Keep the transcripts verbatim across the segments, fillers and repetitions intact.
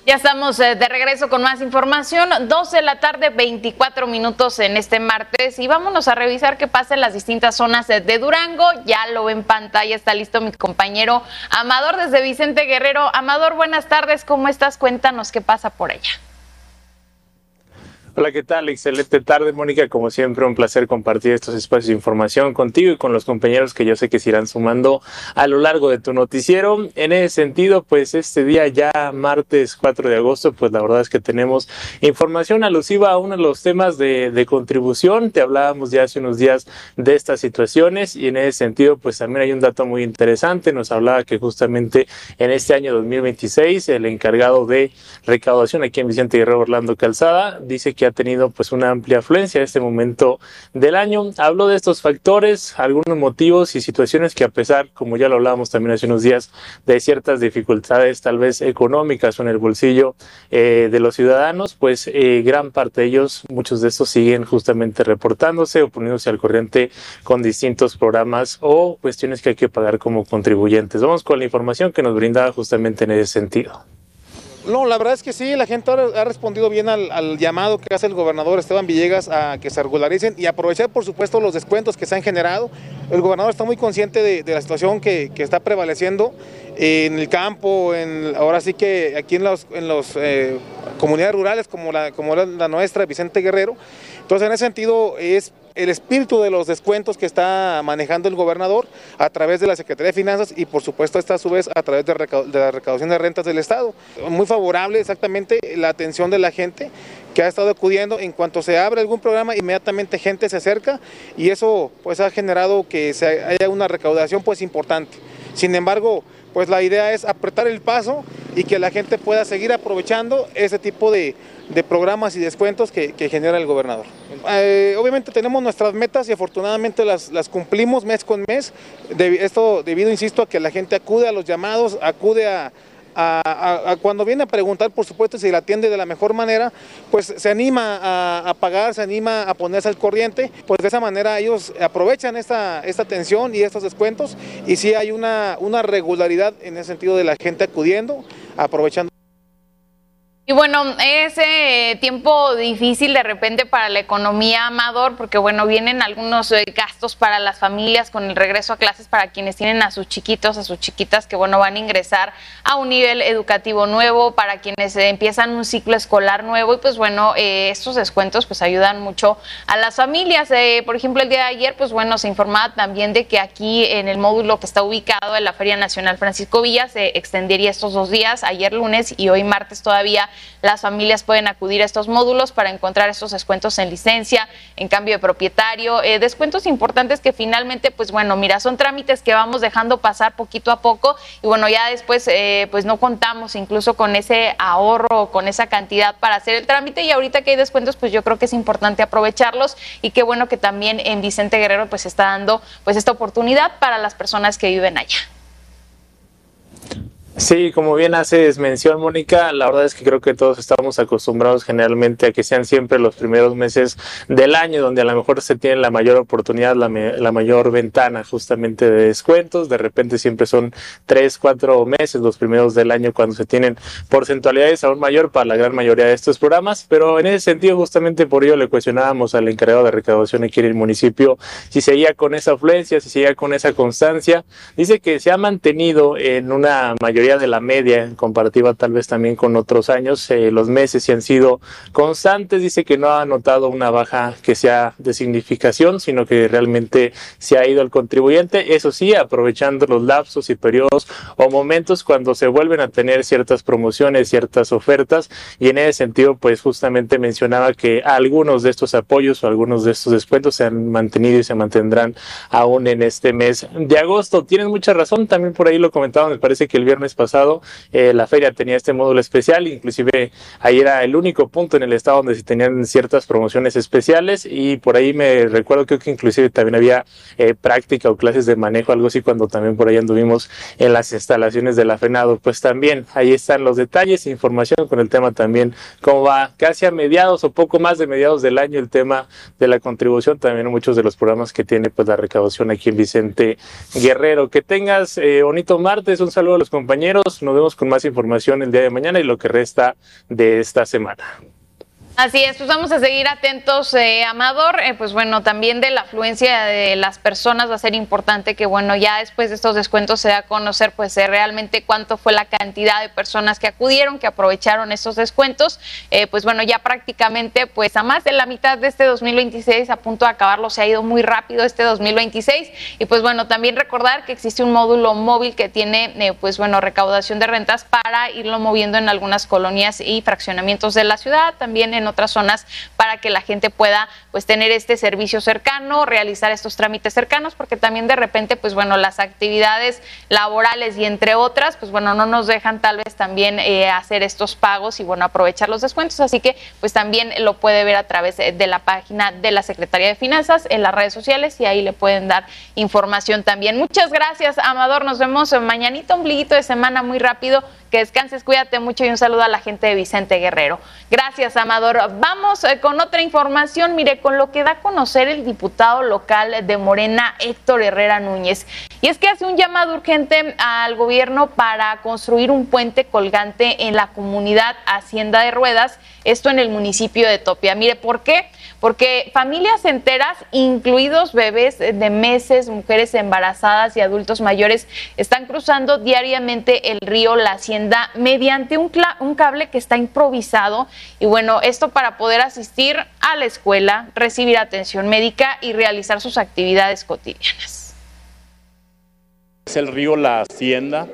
Ya estamos de regreso con más información, doce de la tarde, veinticuatro minutos en este martes, y vámonos a revisar qué pasa en las distintas zonas de Durango. Ya lo ve en pantalla, está listo mi compañero Amador desde Vicente Guerrero. Amador, buenas tardes, ¿cómo estás? Cuéntanos qué pasa por allá. Hola, ¿qué tal? Excelente tarde, Mónica. Como siempre, un placer compartir estos espacios de información contigo y con los compañeros que yo sé que se irán sumando a lo largo de tu noticiero. En ese sentido, pues este día ya martes cuatro de agosto, pues la verdad es que tenemos información alusiva a uno de los temas de, de contribución. Te hablábamos ya hace unos días de estas situaciones y en ese sentido, pues también hay un dato muy interesante. Nos hablaba que justamente en este año dos mil veintiséis, el encargado de recaudación aquí en Vicente Guerrero, Orlando Calzada, dice que ha tenido pues una amplia afluencia en este momento del año. Habló de estos factores, algunos motivos y situaciones que, a pesar, como ya lo hablábamos también hace unos días, de ciertas dificultades tal vez económicas o en el bolsillo eh, de los ciudadanos, pues eh, gran parte de ellos, muchos de estos siguen justamente reportándose o poniéndose al corriente con distintos programas o cuestiones que hay que pagar como contribuyentes. Vamos con la información que nos brindaba justamente en ese sentido. No, la verdad es que sí, la gente ha respondido bien al, al llamado que hace el gobernador Esteban Villegas a que se regularicen y aprovechar, por supuesto, los descuentos que se han generado. El gobernador está muy consciente de, de la situación que, que está prevaleciendo en el campo, en, ahora sí que aquí en las en los, eh, comunidades rurales como la, como la nuestra, Vicente Guerrero. Entonces, en ese sentido, es el espíritu de los descuentos que está manejando el gobernador a través de la Secretaría de Finanzas y, por supuesto, está a su vez a través de, de la recaudación de rentas del Estado. Muy favorable exactamente la atención de la gente que ha estado acudiendo. En cuanto se abre algún programa, inmediatamente gente se acerca y eso pues ha generado que se haya una recaudación pues importante. Sin embargo, pues la idea es apretar el paso y que la gente pueda seguir aprovechando ese tipo de, de programas y descuentos que, que genera el gobernador. Eh, obviamente tenemos nuestras metas y afortunadamente las, las cumplimos mes con mes. De, esto debido, insisto, a que la gente acude a los llamados, acude a... A, a, a cuando viene a preguntar, por supuesto, si la atiende de la mejor manera, pues se anima a, a pagar, se anima a ponerse al corriente, pues de esa manera ellos aprovechan esta, esta atención y estos descuentos y sí hay una, una regularidad en el sentido de la gente acudiendo, aprovechando. Y bueno, ese tiempo difícil de repente para la economía, Amador, porque bueno, vienen algunos eh, gastos para las familias con el regreso a clases para quienes tienen a sus chiquitos, a sus chiquitas que bueno, van a ingresar a un nivel educativo nuevo, para quienes eh, empiezan un ciclo escolar nuevo y pues bueno, eh, estos descuentos pues ayudan mucho a las familias. Eh, por ejemplo, el día de ayer pues bueno, se informaba también de que aquí en el módulo que está ubicado en la Feria Nacional Francisco Villa se extendería estos dos días, ayer lunes y hoy martes todavía. Las familias pueden acudir a estos módulos para encontrar estos descuentos en licencia, en cambio de propietario, eh, descuentos importantes que finalmente, pues bueno, mira, son trámites que vamos dejando pasar poquito a poco y bueno, ya después eh, pues no contamos incluso con ese ahorro, con esa cantidad para hacer el trámite y ahorita que hay descuentos, pues yo creo que es importante aprovecharlos y qué bueno que también en Vicente Guerrero pues está dando pues esta oportunidad para las personas que viven allá. Sí, como bien haces mención, Mónica, la verdad es que creo que todos estamos acostumbrados generalmente a que sean siempre los primeros meses del año donde a lo mejor se tiene la mayor oportunidad, la, me, la mayor ventana justamente de descuentos. De repente siempre son tres, cuatro meses los primeros del año cuando se tienen porcentualidades aún mayor para la gran mayoría de estos programas, pero en ese sentido justamente por ello le cuestionábamos al encargado de recaudación aquí en el municipio si seguía con esa afluencia, si seguía con esa constancia. Dice que se ha mantenido en una mayoría de la media en comparativa tal vez también con otros años, eh, los meses sí han sido constantes. Dice que no ha notado una baja que sea de significación, sino que realmente se ha ido al contribuyente, eso sí, aprovechando los lapsos y periodos o momentos cuando se vuelven a tener ciertas promociones, ciertas ofertas, y en ese sentido pues justamente mencionaba que algunos de estos apoyos o algunos de estos descuentos se han mantenido y se mantendrán aún en este mes de agosto. Tienes mucha razón, también por ahí lo comentaba, me parece que el viernes pasado eh, la feria tenía este módulo especial, inclusive ahí era el único punto en el estado donde se tenían ciertas promociones especiales y por ahí me recuerdo creo que inclusive también había eh, práctica o clases de manejo, algo así, cuando también por ahí anduvimos en las instalaciones de la FENADO. Pues también ahí están los detalles, información con el tema también, cómo va casi a mediados o poco más de mediados del año el tema de la contribución, también muchos de los programas que tiene pues la recaudación aquí en Vicente Guerrero. Que tengas eh, bonito martes, un saludo a los compañeros compañeros. Nos vemos con más información el día de mañana y lo que resta de esta semana. Así es, pues vamos a seguir atentos, eh, Amador, eh, pues bueno, también de la afluencia de las personas va a ser importante que bueno, ya después de estos descuentos se da a conocer pues eh, realmente cuánto fue la cantidad de personas que acudieron, que aprovecharon estos descuentos, eh, pues bueno, ya prácticamente pues a más de la mitad de este dos mil veintiséis, a punto de acabarlo, se ha ido muy rápido este dos mil veintiséis y pues bueno, también recordar que existe un módulo móvil que tiene eh, pues bueno, recaudación de rentas para irlo moviendo en algunas colonias y fraccionamientos de la ciudad, también en en otras zonas para que la gente pueda pues tener este servicio cercano, realizar estos trámites cercanos, porque también de repente pues bueno, las actividades laborales y entre otras pues bueno, no nos dejan tal vez también eh, hacer estos pagos y bueno, aprovechar los descuentos, así que pues también lo puede ver a través de la página de la Secretaría de Finanzas, en las redes sociales y ahí le pueden dar información también. Muchas gracias, Amador, nos vemos mañanita, ombliguito de semana muy rápido, que descanses, cuídate mucho y un saludo a la gente de Vicente Guerrero. Gracias, Amador. Vamos eh, con otra información, mire, con lo que da a conocer el diputado local de Morena, Héctor Herrera Núñez. Y es que hace un llamado urgente al gobierno para construir un puente colgante en la comunidad Hacienda de Ruedas, esto en el municipio de Topia. Mire, ¿por qué? Porque familias enteras, incluidos bebés de meses, mujeres embarazadas y adultos mayores, están cruzando diariamente el río La Hacienda mediante un, un cable que está improvisado. Y bueno, esto para poder asistir a la escuela, recibir atención médica y realizar sus actividades cotidianas. Es el río La Hacienda,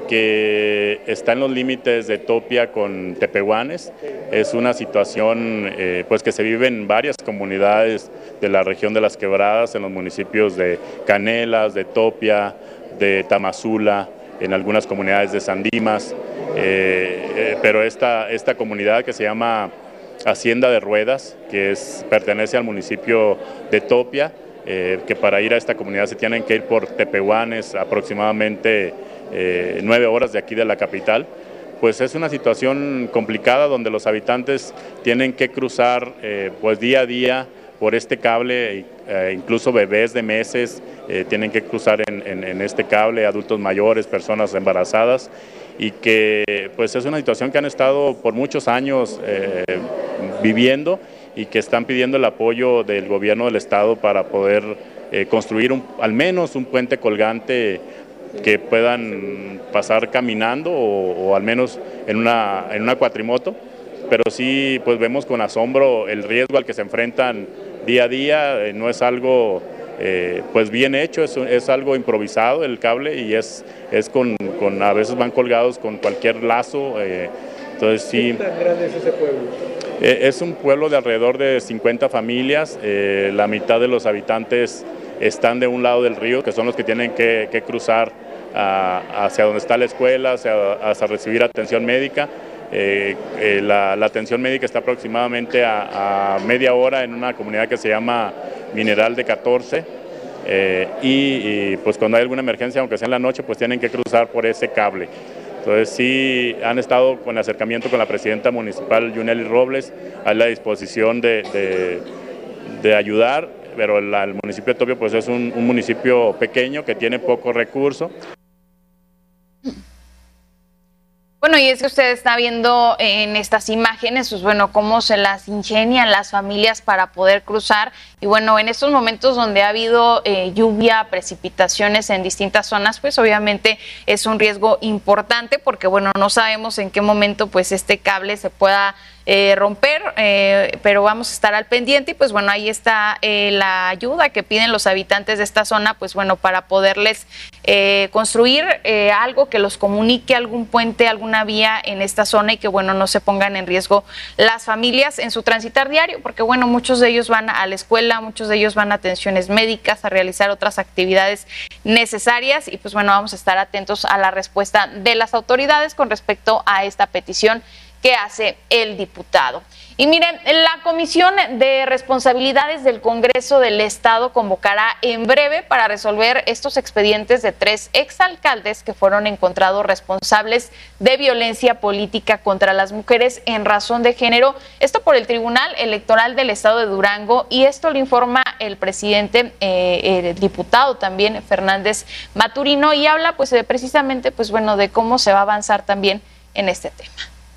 que está en los límites de Topia con Tepehuanes. Es una situación eh, pues que se vive en varias comunidades de la región de las Quebradas, en los municipios de Canelas, de Topia, de Tamazula, en algunas comunidades de San Dimas, eh, eh, pero esta, esta comunidad que se llama Hacienda de Ruedas, que es, pertenece al municipio de Topia, eh, que para ir a esta comunidad se tienen que ir por Tepehuanes, aproximadamente eh, nueve horas de aquí de la capital, pues es una situación complicada donde los habitantes tienen que cruzar eh, pues día a día por este cable, eh, incluso bebés de meses eh, tienen que cruzar en, en, en este cable, adultos mayores, personas embarazadas, y que pues es una situación que han estado por muchos años eh, viviendo y que están pidiendo el apoyo del gobierno del estado para poder eh, construir un, al menos un puente colgante que puedan pasar caminando o, o al menos en una, en una cuatrimoto, pero sí pues vemos con asombro el riesgo al que se enfrentan día a día. Eh, no es algo eh, pues bien hecho, es, es algo improvisado el cable y es, es con, con, a veces van colgados con cualquier lazo, eh, entonces sí. ¿Qué tan grande es ese pueblo? Eh, es un pueblo de alrededor de cincuenta familias, eh, la mitad de los habitantes están de un lado del río, que son los que tienen que, que cruzar a, hacia donde está la escuela, hacia, hacia recibir atención médica. Eh, eh, la, la atención médica está aproximadamente a, a media hora en una comunidad que se llama Mineral de catorce, eh, y, y pues cuando hay alguna emergencia, aunque sea en la noche, pues tienen que cruzar por ese cable. Entonces sí han estado con acercamiento con la presidenta municipal, Yuneli Robles, a la disposición de, de, de ayudar, pero la, el municipio de Topia pues es un, un municipio pequeño que tiene poco recurso. Bueno, y es que usted está viendo en estas imágenes, pues bueno, cómo se las ingenian las familias para poder cruzar. Y bueno, en estos momentos donde ha habido eh, lluvia, precipitaciones en distintas zonas, pues obviamente es un riesgo importante porque bueno, no sabemos en qué momento pues este cable se pueda Eh, romper, eh, pero vamos a estar al pendiente y pues bueno, ahí está eh, la ayuda que piden los habitantes de esta zona, pues bueno, para poderles eh, construir eh, algo que los comunique, algún puente, alguna vía en esta zona y que bueno, no se pongan en riesgo las familias en su transitar diario, porque bueno, muchos de ellos van a la escuela, muchos de ellos van a atenciones médicas, a realizar otras actividades necesarias y pues bueno, vamos a estar atentos a la respuesta de las autoridades con respecto a esta petición que hace el diputado. Y miren, la Comisión de Responsabilidades del Congreso del Estado convocará en breve para resolver estos expedientes de tres exalcaldes que fueron encontrados responsables de violencia política contra las mujeres en razón de género, esto por el Tribunal Electoral del Estado de Durango, y esto lo informa el presidente, eh, el diputado también, Fernández Maturino, y habla pues de, precisamente pues bueno de cómo se va a avanzar también en este tema.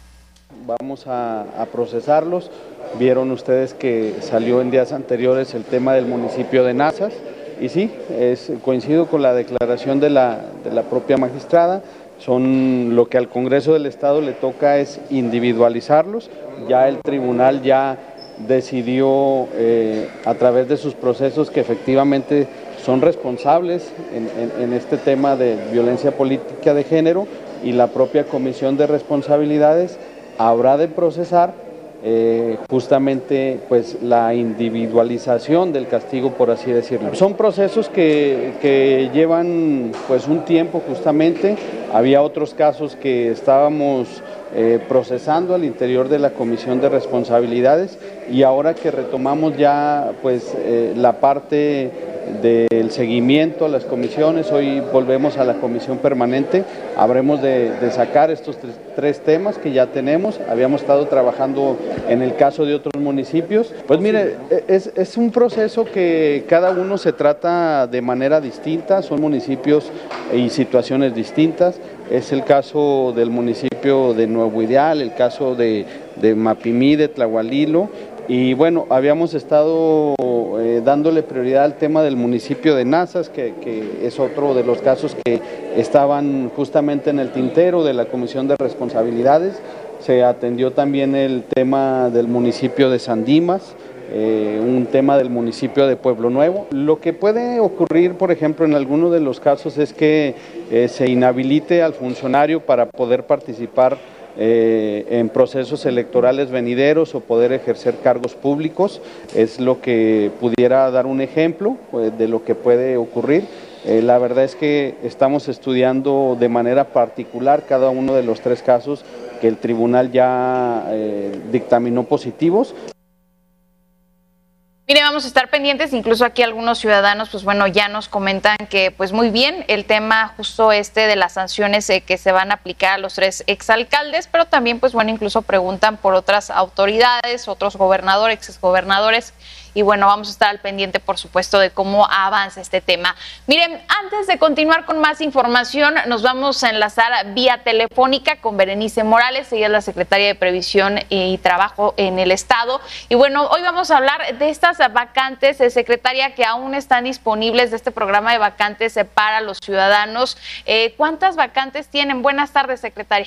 Vamos a, a procesarlos. Vieron ustedes que salió en días anteriores el tema del municipio de Nazas, y sí, es, coincido con la declaración de la, de la propia magistrada. Son lo que al Congreso del Estado le toca es individualizarlos. Ya el tribunal ya decidió eh, a través de sus procesos que efectivamente son responsables en, en, en este tema de violencia política de género, y la propia Comisión de Responsabilidades habrá de procesar eh, justamente pues la individualización del castigo, por así decirlo. Son procesos que, que llevan pues un tiempo justamente. Había otros casos que estábamos eh, procesando al interior de la Comisión de Responsabilidades, y ahora que retomamos ya pues eh, la parte del seguimiento a las comisiones, hoy volvemos a la comisión permanente, habremos de, de sacar estos tres, tres temas que ya tenemos. Habíamos estado trabajando en el caso de otros municipios. Pues mire, es, es un proceso que cada uno se trata de manera distinta, son municipios y situaciones distintas. Es el caso del municipio de Nuevo Ideal, el caso de, de Mapimí, de Tlahualilo. Y bueno, habíamos estado eh, dándole prioridad al tema del municipio de Nazas, que, que es otro de los casos que estaban justamente en el tintero de la Comisión de Responsabilidades. Se atendió también el tema del municipio de San Dimas, eh, un tema del municipio de Pueblo Nuevo. Lo que puede ocurrir, por ejemplo, en alguno de los casos es que eh, se inhabilite al funcionario para poder participar Eh, en procesos electorales venideros o poder ejercer cargos públicos. Es lo que pudiera dar un ejemplo pues, de lo que puede ocurrir. Eh, la verdad es que estamos estudiando de manera particular cada uno de los tres casos que el tribunal ya eh, dictaminó positivos. Mire, vamos a estar pendientes, incluso aquí algunos ciudadanos, pues bueno, ya nos comentan que pues muy bien el tema justo este de las sanciones eh, que se van a aplicar a los tres exalcaldes, pero también pues bueno, incluso preguntan por otras autoridades, otros gobernadores, exgobernadores, y bueno, vamos a estar al pendiente, por supuesto, de cómo avanza este tema. Miren, antes de continuar con más información, nos vamos a enlazar vía telefónica con Berenice Morales, ella es la secretaria de Previsión y Trabajo en el Estado. Y bueno, hoy vamos a hablar de estas vacantes, eh, secretaria, que aún están disponibles, de este programa de vacantes eh, para los ciudadanos. Eh, ¿Cuántas vacantes tienen? Buenas tardes, secretaria.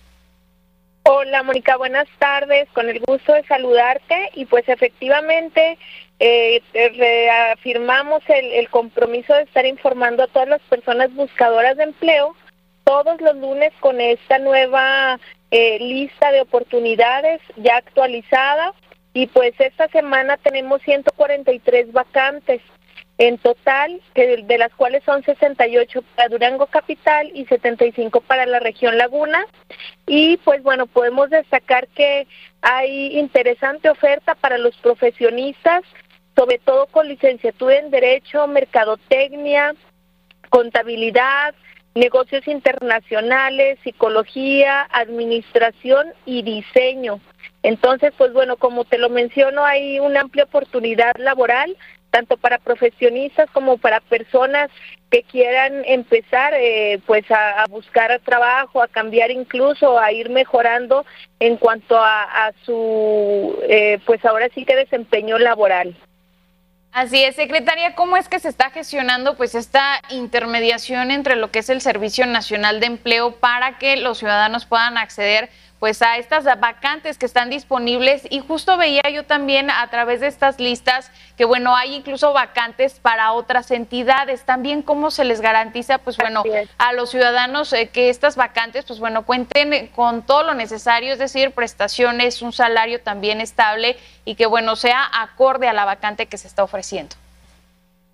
Hola, Mónica, buenas tardes, con el gusto de saludarte. Y pues efectivamente eh, reafirmamos el, el compromiso de estar informando a todas las personas buscadoras de empleo todos los lunes con esta nueva eh, lista de oportunidades ya actualizada. Y pues esta semana tenemos ciento cuarenta y tres vacantes en total, de, de las cuales son sesenta y ocho para Durango Capital y setenta y cinco para la región Laguna. Y pues bueno, podemos destacar que hay interesante oferta para los profesionistas, sobre todo con licenciatura en Derecho, Mercadotecnia, Contabilidad, Negocios Internacionales, Psicología, Administración y Diseño. Entonces, pues bueno, como te lo menciono, hay una amplia oportunidad laboral, tanto para profesionistas como para personas que quieran empezar eh, pues a, a buscar trabajo, a cambiar incluso, a ir mejorando en cuanto a, a su, eh, pues ahora sí que desempeño laboral. Así es, secretaria, ¿cómo es que se está gestionando pues esta intermediación entre lo que es el Servicio Nacional de Empleo para que los ciudadanos puedan acceder pues a estas vacantes que están disponibles? Y justo veía yo también a través de estas listas que bueno, hay incluso vacantes para otras entidades. También cómo se les garantiza pues bueno a los ciudadanos eh, que estas vacantes pues bueno cuenten con todo lo necesario, es decir, prestaciones, un salario también estable y que bueno sea acorde a la vacante que se está ofreciendo.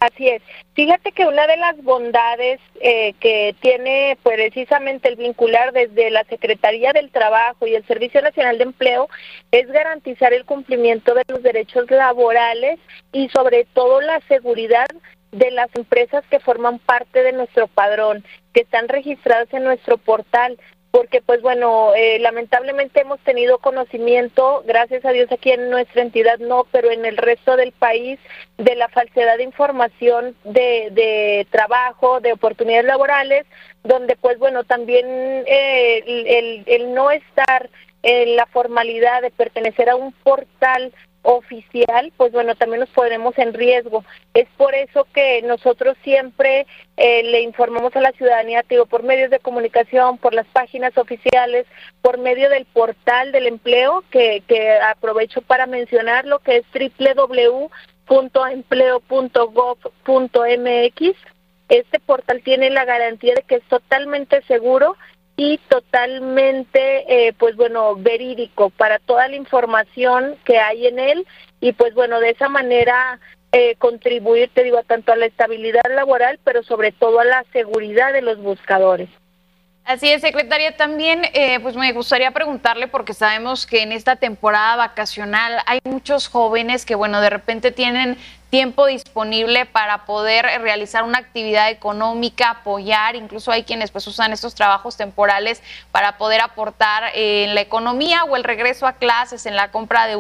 Así es. Fíjate que una de las bondades eh, que tiene pues, precisamente el vincular desde la Secretaría del Trabajo y el Servicio Nacional de Empleo es garantizar el cumplimiento de los derechos laborales y sobre todo la seguridad de las empresas que forman parte de nuestro padrón, que están registradas en nuestro portal. Porque pues bueno, eh, lamentablemente hemos tenido conocimiento, gracias a Dios aquí en nuestra entidad no, pero en el resto del país, de la falsedad de información de, de trabajo, de oportunidades laborales, donde pues bueno, también eh, el, el, el no estar en la formalidad de pertenecer a un portal oficial, pues bueno, también nos ponemos en riesgo. Es por eso que nosotros siempre eh, le informamos a la ciudadanía, digo, por medios de comunicación, por las páginas oficiales, por medio del portal del empleo, que, que aprovecho para mencionarlo, que es doble u doble u doble u punto empleo punto gov punto m x. Este portal tiene la garantía de que es totalmente seguro y totalmente, eh, pues bueno, verídico para toda la información que hay en él y pues bueno, de esa manera eh, contribuir, te digo, tanto a la estabilidad laboral, pero sobre todo a la seguridad de los buscadores. Así es, secretaria. También eh, pues me gustaría preguntarle, porque sabemos que en esta temporada vacacional hay muchos jóvenes que, bueno, de repente tienen tiempo disponible para poder realizar una actividad económica, apoyar, incluso hay quienes pues usan estos trabajos temporales para poder aportar eh, en la economía o el regreso a clases, en la compra de